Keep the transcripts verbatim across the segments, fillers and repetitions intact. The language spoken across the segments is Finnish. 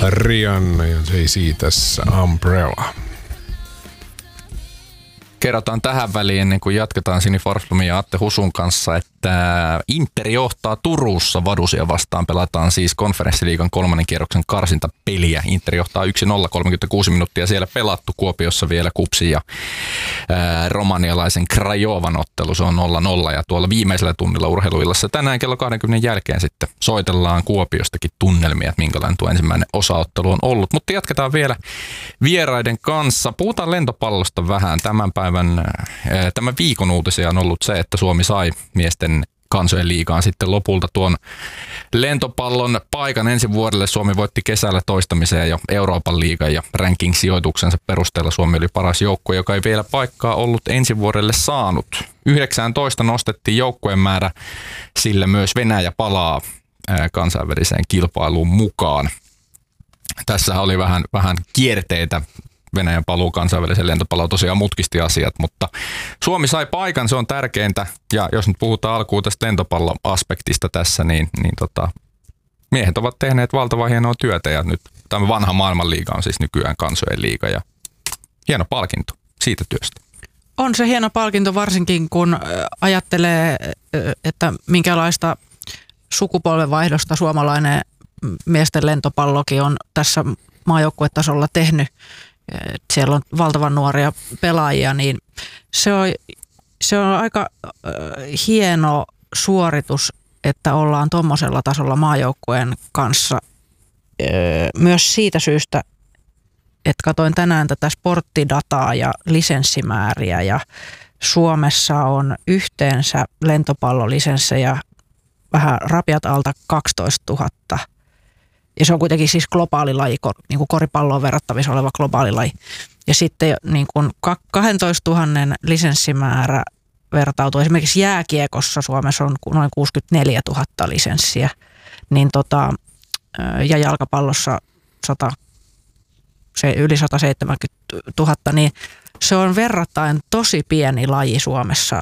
Rihanna ja Jay-Z tässä Umbrella. Kerrotaan tähän väliin, ennen kuin jatketaan Sini Forsblomin ja Atte Husun kanssa, että Inter johtaa Turussa Vadusia vastaan. Pelataan siis konferenssiliigan kolmannen kierroksen karsintapeliä. Inter johtaa yksi nolla, kolmekymmentäkuusi minuuttia siellä pelattu. Kuopiossa vielä Kupsi ja ää, romanialaisen Krajovan ottelu. Se on nolla nolla ja tuolla viimeisellä tunnilla urheiluillassa tänään kello kaksikymmentä jälkeen sitten soitellaan Kuopiostakin tunnelmia, että minkälainen tuo ensimmäinen osaottelu on ollut. Mutta jatketaan vielä vieraiden kanssa. Puhutaan lentopallosta vähän tämän päivän. Tämän viikon uutisia on ollut se, että Suomi sai miesten kansojen liigaan sitten lopulta tuon lentopallon paikan ensi vuodelle. Suomi voitti kesällä toistamiseen jo Euroopan liigan ja ranking-sijoituksensa perusteella. Suomi oli paras joukkue, joka ei vielä paikkaa ollut ensi vuodelle saanut. yhdeksäntoista nostettiin joukkueen määrä, sillä myös Venäjä palaa kansainväliseen kilpailuun mukaan. Tässä oli vähän, vähän kierteitä. Venäjän paluu kansainväliseen lentopalloon tosiaan mutkisti asiat, mutta Suomi sai paikan, se on tärkeintä. Ja jos nyt puhutaan alkuun tästä lentopalloaspektista tässä, niin, niin tota, miehet ovat tehneet valtavan hienoa työtä ja nyt tämä vanha maailmanliiga on siis nykyään kansojen liiga ja hieno palkinto siitä työstä. On se hieno palkinto varsinkin, kun ajattelee, että minkälaista sukupolvenvaihdosta suomalainen miesten lentopallokin on tässä maajoukkuetasolla tehnyt. Siellä on valtavan nuoria pelaajia, niin se on, se on aika äh, hieno suoritus, että ollaan tuommoisella tasolla maajoukkueen kanssa. Äh, myös siitä syystä, että katsoin tänään tätä sporttidataa ja lisenssimääriä ja Suomessa on yhteensä lentopallolisenssejä vähän rapiat alta kaksitoistatuhatta. Ja se on kuitenkin siis globaali laji, niin kuin koripalloon verrattavissa oleva globaali laji. Ja sitten niin kuin kaksitoistatuhatta lisenssimäärä vertautuu. Esimerkiksi jääkiekossa Suomessa on noin kuusikymmentäneljätuhatta lisenssiä. Niin tota, ja jalkapallossa sata, se yli sata seitsemänkymmentätuhatta. Niin se on verrattain tosi pieni laji Suomessa.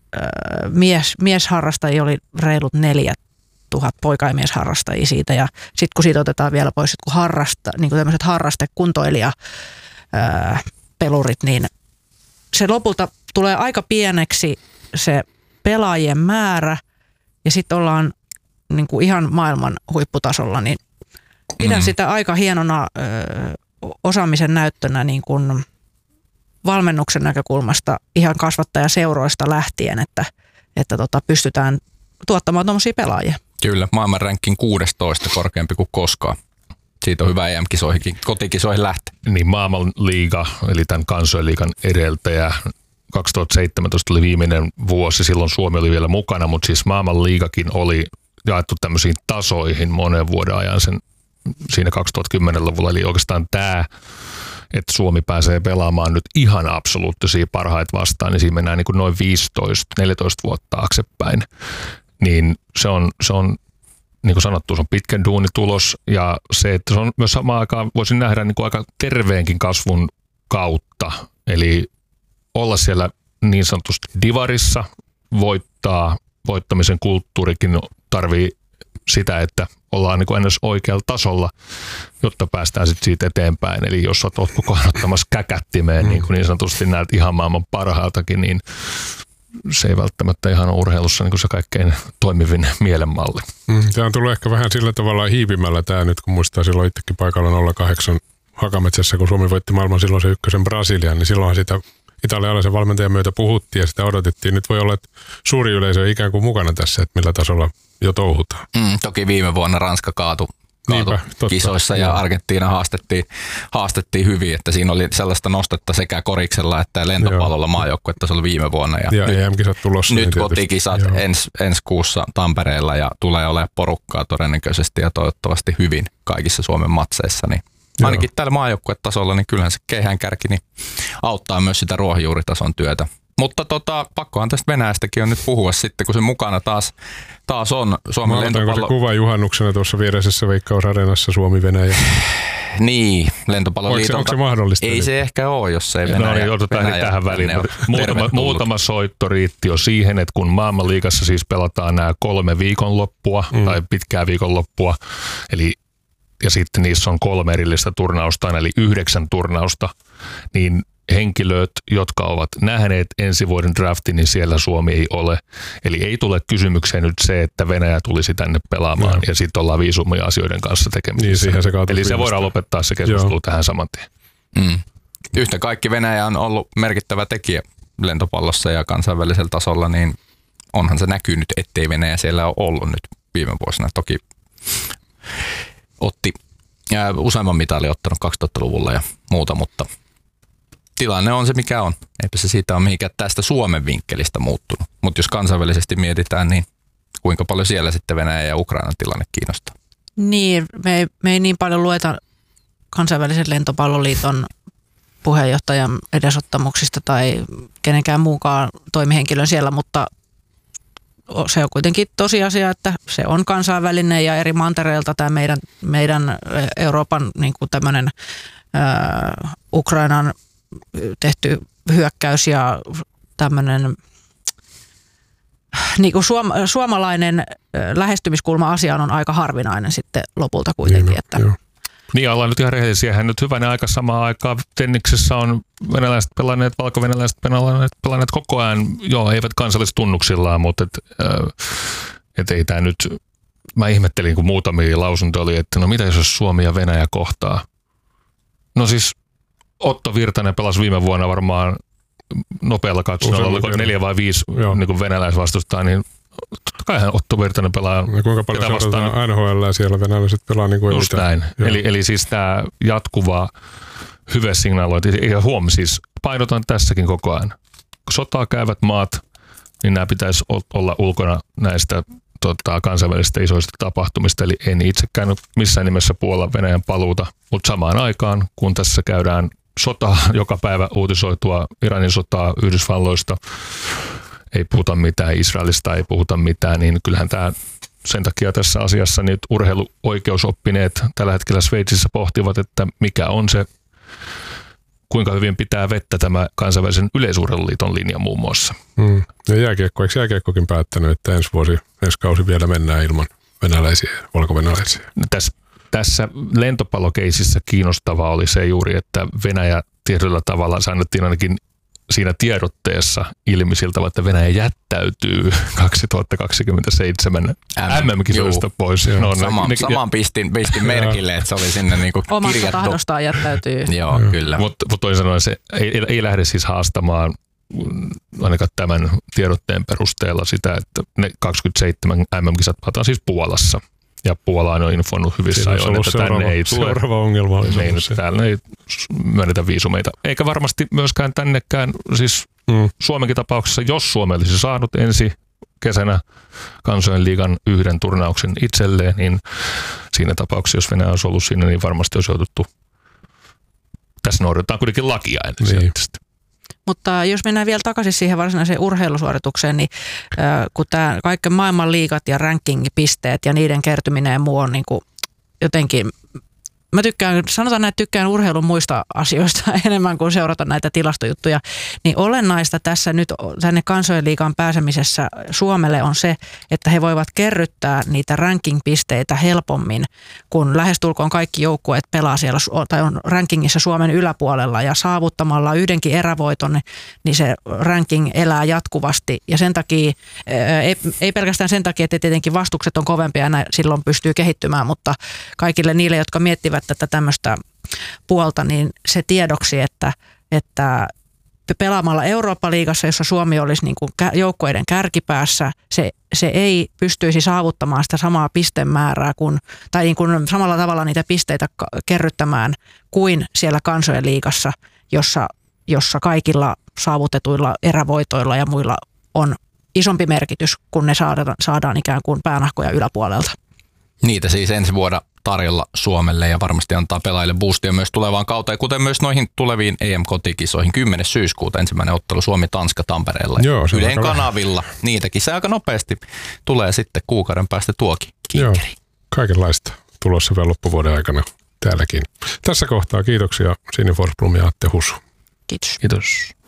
Mies, miesharrastajia oli reilut neljä. tuhat poika- ja miesharrastajia siitä ja sitten kun siitä otetaan vielä pois, kun harrasta, niin kuin tämmöiset harrastekuntoilija ää, pelurit, niin se lopulta tulee aika pieneksi se pelaajien määrä ja sitten ollaan niin kuin ihan maailman huipputasolla, niin pidän mm. sitä aika hienona ää, osaamisen näyttönä niin kuin valmennuksen näkökulmasta ihan kasvattajaseuroista lähtien, että, että tota, pystytään tuottamaan tuommoisia pelaajia. Kyllä, maailman rankin kuusitoista korkeampi kuin koskaan. Siitä on hyvä E M-kisoihinkin, kotikisoihin lähteä. Niin maailmanliiga, eli tämän kansojenliigan edeltäjä, kaksituhattaseitsemäntoista oli viimeinen vuosi, silloin Suomi oli vielä mukana, mutta siis maailmanliigakin oli jaettu tämmöisiin tasoihin monen vuoden ajan sen, siinä kaksituhattakymmenluvulla, eli oikeastaan tämä, että Suomi pääsee pelaamaan nyt ihan absoluuttisia parhaita vastaan, niin siinä mennään niin kuin noin viisitoista neljätoista vuotta taaksepäin. Niin se on, se on, niin kuin sanottu, se on pitkän duunitulos ja se, että se on myös samaan aikaan, voisin nähdä niin kuin aika terveenkin kasvun kautta. Eli olla siellä niin sanotusti divarissa, voittaa, voittamisen kulttuurikin tarvii sitä, että ollaan niin kuin ennäs oikealla tasolla, jotta päästään sitten siitä eteenpäin. Eli jos olet koko ajan ottamassa käkättimeen niin, kuin niin sanotusti näiltä ihan maailman parhaaltakin, niin se ei välttämättä ihan ole urheilussa niin se kaikkein toimivin mielenmalli. Tämä on tullut ehkä vähän sillä tavalla hiipimällä tämä nyt, kun muistaa silloin itsekin paikalla nolla kahdeksan Hakametsässä, kun Suomi voitti maailman silloin se ykkösen Brasilian, niin silloinhan sitä italialaisen valmentajan myötä puhuttiin ja sitä odotettiin. Nyt voi olla, että suuri yleisö on ikään kuin mukana tässä, että millä tasolla jo touhutaan. Mm, toki viime vuonna Ranska kaatui. Niinpä, kisoissa ja Argentiina haastettiin, haastettiin hyvin, että siinä oli sellaista nostetta sekä koriksella että lentopallolla maajoukkuetasolla viime vuonna. Ja, ja nyt, E M-kisat tulossa. Nyt niin kotikisat ens, ensi kuussa Tampereella ja tulee olemaan porukkaa todennäköisesti ja toivottavasti hyvin kaikissa Suomen matseissa. Niin ainakin tällä maajoukkuetasolla niin kyllähän se keihäänkärki niin auttaa myös sitä ruohonjuuritason työtä. Mutta tota, pakkohan tästä Venäjästäkin on nyt puhua sitten, kun se mukana taas, taas on Suomen lentopallo. Se kuva juhannuksena tuossa viereisessä Veikkaus-areenassa Suomi-Venäjä? Niin, lentopalloliitolta. Onko se mahdollista? Ei se ehkä ole, jos ei Venäjä. No niin, otetaan Venäjä, tähän väliin. Muutama, muutama soitto riitti jo siihen, että kun maailmanliigassa siis pelataan nämä kolme viikonloppua mm. tai pitkää viikonloppua, eli ja sitten niissä on kolme erillistä turnausta, eli yhdeksän turnausta, niin henkilöt, jotka ovat nähneet ensi vuoden draftin, niin siellä Suomi ei ole. Eli ei tule kysymykseen nyt se, että Venäjä tulisi tänne pelaamaan, no. ja sitten ollaan viisumia asioiden kanssa tekemisissä. Niin, se Eli se voidaan lopettaa se keskustelu Joo. tähän saman tien. Mm. Yhtä kaikki Venäjä on ollut merkittävä tekijä lentopallossa ja kansainvälisellä tasolla, niin onhan se näkynyt, ettei Venäjä siellä ole ollut nyt viime vuosina. Toki otti ja useamman mitalin ottanut kaksituhattaluvulla ja muuta, mutta tilanne on se mikä on. Eipä se siitä ole mihinkään tästä Suomen vinkkelistä muuttunut. Mutta jos kansainvälisesti mietitään, niin kuinka paljon siellä sitten Venäjä ja Ukrainan tilanne kiinnostaa? Niin, me ei, me ei niin paljon lueta kansainvälisen lentopalloliiton puheenjohtajan edesottamuksista tai kenenkään muukaan toimihenkilön siellä, mutta se on kuitenkin tosiasia, että se on kansainvälinen ja eri mantereilta tämä meidän, meidän Euroopan niin kuin tämmöinen ää, Ukrainan tehty hyökkäys ja tämmöinen niin kuin suom, suomalainen lähestymiskulma asiaan on aika harvinainen sitten lopulta kuitenkin. Niin, että jo. Niin, ollaan nyt ihan rehellisiä. Nyt hyvänä aika samaan aikaan tenniksessä on venäläiset pelanneet, valko-venäläiset pelanneet, pelanneet koko ajan, joo, eivät kansallistunnuksillaan, mutta et, äh, et ei tämä nyt, mä ihmettelin, kun muutamia lausuntoja oli, että no mitä jos Suomi ja Venäjä kohtaa? No siis Otto Virtanen pelasi viime vuonna varmaan nopealla katsonnalla, oliko neljä vai viisi niin venäläisvastustaa, niin totta kai Otto Virtanen pelaa. Ja kuinka paljon seurataan N H L siellä venäläiset pelaa niin kuin just näin. Eli, eli siis tämä jatkuva hyvä signaalointi. Ja huom, siis painotan tässäkin koko ajan. Kun sotaa käyvät maat, niin nämä pitäisi olla ulkona näistä tota, kansainvälisistä isoista tapahtumista. Eli en itsekään ole missään nimessä puolella Venäjän paluuta, mutta samaan aikaan, kun tässä käydään sotaa joka päivä uutisoitua Iranin sotaa Yhdysvalloista, ei puhuta mitään Israelista, ei puhuta mitään, niin kyllähän tämä sen takia tässä asiassa nyt urheiluoikeusoppineet tällä hetkellä Sveitsissä pohtivat, että mikä on se, kuinka hyvin pitää vettä tämä kansainvälisen yleisurheiluliiton linja muun muassa. Mm. Ja jääkiekko, eikö jääkiekkokin päättänyt, että ensi vuosi, ensi kausi vielä mennään ilman venäläisiä ja valko-venäläisiä? Tässä, tässä lentopallokeisissä kiinnostavaa oli se juuri, että Venäjä tietyllä tavalla annettiin ainakin siinä tiedotteessa ilmi siltä, että Venäjä jättäytyy kaksituhattakaksikymmentäseitsemän M M-kisoista pois. No, saman, ne, saman pistin, pistin merkille, että se oli sinne niinku omasta kirjattu. tahdostaan jättäytyy. Joo, Joo. kyllä. Mutta mut toisin sanoen se ei, ei lähde siis haastamaan ainakaan tämän tiedotteen perusteella sitä, että ne kaksikymmentäseitsemän M M-kisat palataan siis Puolassa. Ja Puola on infoinut hyvissä ajoin, että seuraava, tänne ei tule. Seuraava ongelma oli niin, täällä ei myönnetä viisumeita. Eikä varmasti myöskään tännekään, siis mm. Suomenkin tapauksessa, jos Suomi olisi saanut ensi kesänä kansojen liigan yhden turnauksen itselleen, niin siinä tapauksessa, jos Venäjä olisi ollut siinä, niin varmasti olisi jouduttu. Tässä noudatetaan kuitenkin lakia ensin. Niin. Mutta jos mennään vielä takaisin siihen varsinaiseen urheilusuoritukseen, niin äh, kun tämä kaikki maailman liigat ja ranking-pisteet ja niiden kertyminen ja muu on niin kuin jotenkin, mä tykkään, sanotaan näin, että tykkään urheilun muista asioista enemmän kuin seurata näitä tilastojuttuja, niin olennaista tässä nyt tänne kansojen liigaan pääsemisessä Suomelle on se, että he voivat kerryttää niitä ranking-pisteitä helpommin, kun lähestulkoon kaikki joukkueet pelaa siellä tai on rankingissa Suomen yläpuolella ja saavuttamalla yhdenkin erävoiton, niin se ranking elää jatkuvasti ja sen takia, ei, ei pelkästään sen takia, että tietenkin vastukset on kovempia ja näin silloin pystyy kehittymään, mutta kaikille niille, jotka miettivät tätä tämmöistä puolta, niin se tiedoksi, että, että pelaamalla Eurooppa-liigassa, jossa Suomi olisi niin kuin joukkueiden kärkipäässä, se, se ei pystyisi saavuttamaan sitä samaa pistemäärää kuin, tai niin kuin samalla tavalla niitä pisteitä kerryttämään kuin siellä kansojen liigassa, jossa, jossa kaikilla saavutetuilla erävoitoilla ja muilla on isompi merkitys, kun ne saadaan, saadaan ikään kuin päänahkoja yläpuolelta. Niitä siis ensi vuonna tarjolla Suomelle ja varmasti antaa pelaajille boostia myös tulevaan kauteen, kuten myös noihin tuleviin E M-kotikisoihin. kymmenes syyskuuta ensimmäinen ottelu Suomi-Tanska Tampereella. Joo, Ylen kanavilla. Niitäkin se aika nopeasti tulee sitten kuukauden päästä tuokin kinkeri. Joo, kaikenlaista tulossa vielä loppuvuoden aikana täälläkin. Tässä kohtaa kiitoksia Sini Forsblom ja Atte Husu. Kiitos. Kiitos.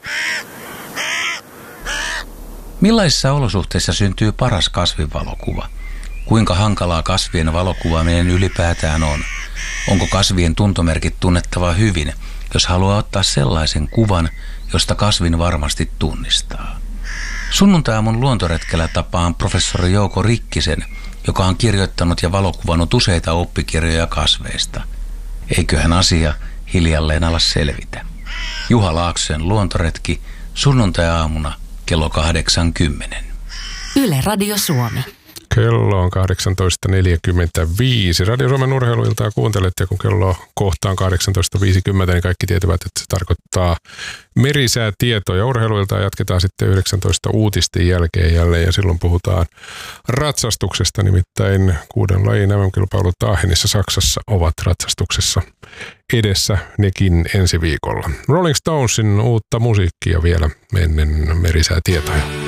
Millaisissa olosuhteissa syntyy paras kasvinvalokuva? Kuinka hankalaa kasvien valokuvaaminen ylipäätään on? Onko kasvien tuntomerkit tunnettava hyvin, jos haluaa ottaa sellaisen kuvan, josta kasvin varmasti tunnistaa? Sunnuntai-aamun luontoretkellä tapaan professori Jouko Rikkisen, joka on kirjoittanut ja valokuvannut useita oppikirjoja kasveista. Eiköhän asia hiljalleen ala selvitä. Juha Laaksosen luontoretki sunnuntai-aamuna kello kahdeksankymmentä. Yle Radio Suomi. Kello on kahdeksantoista neljäkymmentäviisi. Radio Suomen urheiluiltaa kuuntelet, ja kun kello kohtaan kahdeksantoista viisikymmentä, niin kaikki tietävät, että se tarkoittaa merisäätietoja. Urheiluiltaa jatketaan sitten yhdeksäntoista uutisten jälkeen jälleen, ja silloin puhutaan ratsastuksesta. Nimittäin kuuden lajin M M-kilpailut Aachenissa Saksassa ovat ratsastuksessa edessä nekin ensi viikolla. Rolling Stonesin uutta musiikkia vielä ennen merisäätietoja.